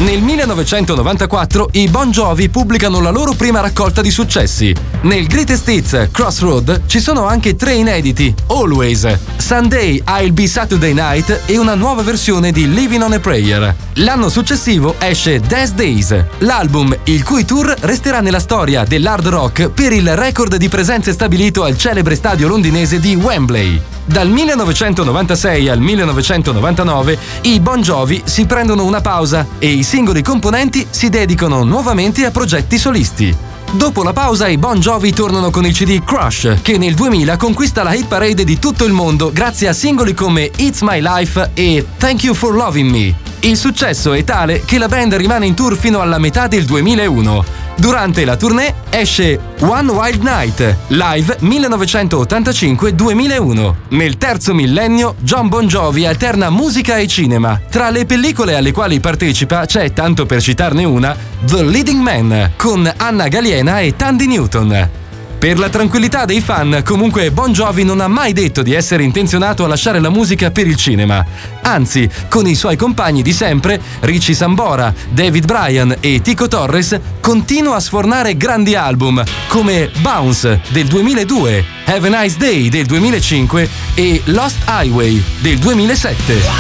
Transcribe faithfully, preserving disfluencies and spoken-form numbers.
Nel millenovecentonovantaquattro i Bon Jovi pubblicano la loro prima raccolta di successi. Nel Greatest Hits Crossroad ci sono anche tre inediti: Always, Sunday I'll Be Saturday Night e una nuova versione di Living on a Prayer. L'anno successivo esce These Days, l'album il cui tour resterà nella storia dell'hard rock per il record di presenze stabilito al celebre stadio londinese di Wembley. Dal millenovecentonovantasei al millenovecentonovantanove i Bon Jovi si prendono una pausa e i singoli componenti si dedicano nuovamente a progetti solisti. Dopo la pausa i Bon Jovi tornano con il C D Crush, che nel duemila conquista la hit parade di tutto il mondo grazie a singoli come It's My Life e Thank You for Loving Me. Il successo è tale che la band rimane in tour fino alla metà del duemilauno. Durante la tournée esce One Wild Night, live millenovecentottantacinque duemilauno. Nel terzo millennio Jon Bon Jovi alterna musica e cinema. Tra le pellicole alle quali partecipa c'è, tanto per citarne una, The Leading Man, con Anna Galiena e Thandie Newton. Per la tranquillità dei fan, comunque, Bon Jovi non ha mai detto di essere intenzionato a lasciare la musica per il cinema. Anzi, con i suoi compagni di sempre, Richie Sambora, David Bryan e Tico Torres, continua a sfornare grandi album come Bounce del duemiladue, Have a Nice Day del duemilacinque e Lost Highway del duemilasette.